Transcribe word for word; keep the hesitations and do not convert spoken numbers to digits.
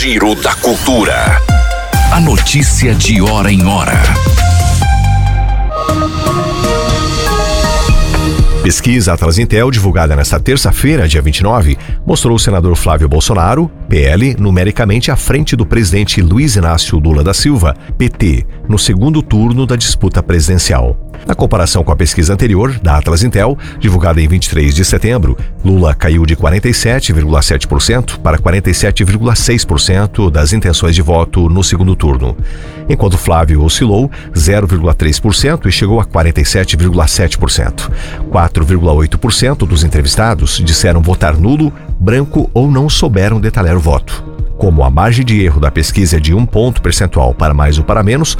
Giro da Cultura. A notícia de hora em hora. Pesquisa Atlas Intel, divulgada nesta terça-feira, dia vinte e nove, mostrou o senador Flávio Bolsonaro, P L, numericamente à frente do presidente Luiz Inácio Lula da Silva, P T, no segundo turno da disputa presidencial. Na comparação com a pesquisa anterior, da Atlas Intel, divulgada em vinte e três de setembro, Lula caiu de quarenta e sete vírgula sete por cento para quarenta e sete vírgula seis por cento das intenções de voto no segundo turno, enquanto Flávio oscilou zero vírgula três por cento e chegou a quarenta e sete vírgula sete por cento. quatro vírgula oito por cento dos entrevistados disseram votar nulo, branco ou não souberam detalhar o voto. Como a margem de erro da pesquisa é de um ponto percentual para mais ou para menos,